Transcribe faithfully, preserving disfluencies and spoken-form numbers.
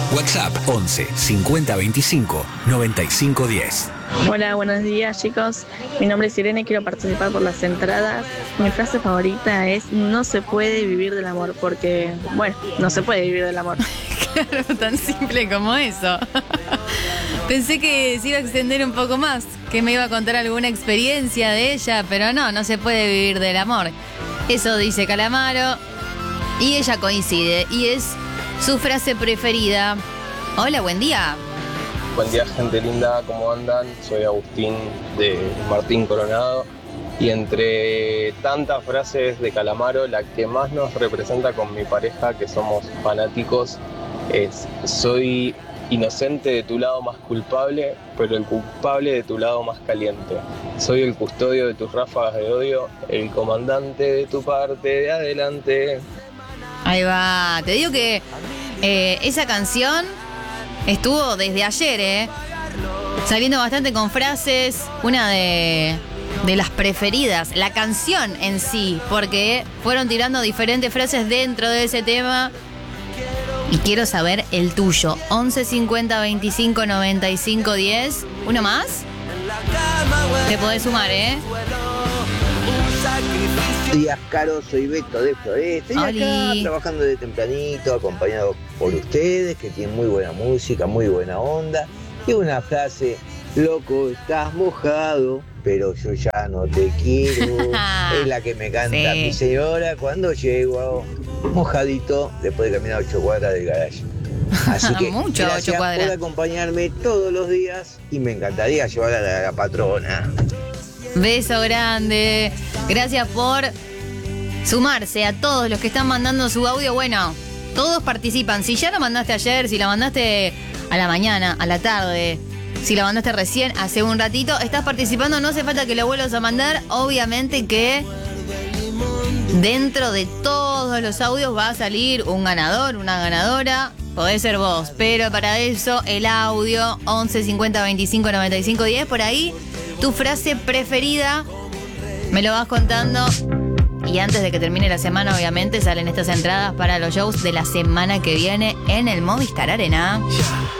WhatsApp once cincuenta veinticinco noventa y cinco diez. Hola, buenos días chicos. Mi nombre es Irene, quiero participar por las entradas. Mi frase favorita es: no se puede vivir del amor, porque, bueno, no se puede vivir del amor. Claro, tan simple como eso. Pensé que se iba a extender un poco más, que me iba a contar alguna experiencia de ella, pero no, no se puede vivir del amor. Eso dice Calamaro y ella coincide y es su frase preferida. Hola, buen día. Buen día, gente linda, ¿cómo andan? Soy Agustín de Martín Coronado y entre tantas frases de Calamaro, la que más nos representa con mi pareja, que somos fanáticos, es: soy inocente de tu lado más culpable, pero el culpable de tu lado más caliente. Soy el custodio de tus ráfagas de odio, el comandante de tu parte de adelante. Ahí va, te digo que eh, esa canción estuvo desde ayer, ¿eh? Saliendo bastante con frases, una de, de las preferidas, la canción en sí, porque fueron tirando diferentes frases dentro de ese tema. Y quiero saber el tuyo. once cincuenta veinticinco noventa y cinco diez. ¿Uno más? Te podés sumar, ¿eh? Buenos días, Caro, soy Beto de Floresta. Estoy acá trabajando de tempranito, acompañado por ustedes, que tienen muy buena música, muy buena onda. Y una frase: loco, estás mojado, pero yo ya no te quiero. Es la que me canta sí. mi señora cuando llego mojadito después de caminar ocho cuadras del garaje. Así que Mucho, gracias ocho cuadras. por acompañarme todos los días y me encantaría llevar a la, a la patrona. Beso grande. Gracias por sumarse a todos los que están mandando su audio. Bueno, todos participan. Si ya lo mandaste ayer, si la mandaste a la mañana, a la tarde, si la mandaste recién, hace un ratito, estás participando, no hace falta que lo vuelvas a mandar. Obviamente que dentro de todos los audios va a salir un ganador, una ganadora. Podés ser vos, pero para eso el audio once cincuenta veinticinco noventa y cinco diez, por ahí tu frase preferida me lo vas contando. Y antes de que termine la semana, obviamente, salen estas entradas para los shows de la semana que viene en el Movistar Arena.